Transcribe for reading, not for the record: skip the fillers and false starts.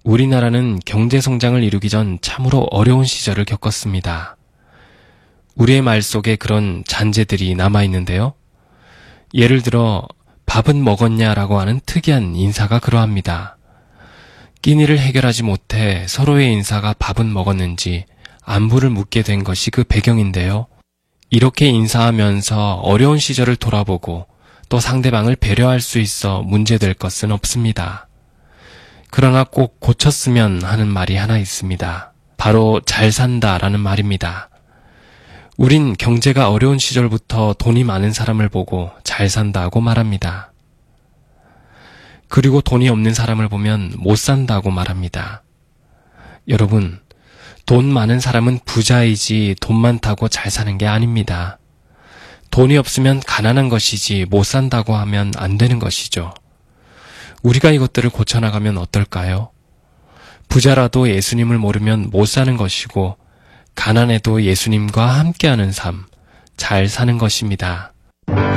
우리나라는 경제 성장을 이루기 전 참으로 어려운 시절을 겪었습니다. 우리의 말 속에 그런 잔재들이 남아있는데요. 예를 들어 밥은 먹었냐라고 하는 특이한 인사가 그러합니다. 끼니를 해결하지 못해 서로의 인사가 밥은 먹었는지 안부를 묻게 된 것이 그 배경인데요. 이렇게 인사하면서 어려운 시절을 돌아보고 또 상대방을 배려할 수 있어 문제될 것은 없습니다. 그러나 꼭 고쳤으면 하는 말이 하나 있습니다. 바로 잘 산다라는 말입니다. 우린 경제가 어려운 시절부터 돈이 많은 사람을 보고 잘 산다고 말합니다. 그리고 돈이 없는 사람을 보면 못 산다고 말합니다. 여러분, 돈 많은 사람은 부자이지 돈 많다고 잘 사는 게 아닙니다. 돈이 없으면 가난한 것이지 못 산다고 하면 안 되는 것이죠. 우리가 이것들을 고쳐나가면 어떨까요? 부자라도 예수님을 모르면 못 사는 것이고 가난해도 예수님과 함께하는 삶, 잘 사는 것입니다.